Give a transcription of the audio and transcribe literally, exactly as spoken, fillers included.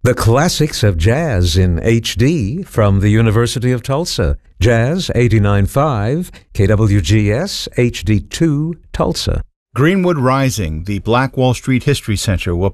The classics of jazz in H D from the University of Tulsa. Jazz eighty-nine point five, K W G S H D two, Tulsa. Greenwood Rising, the Black Wall Street History Center, will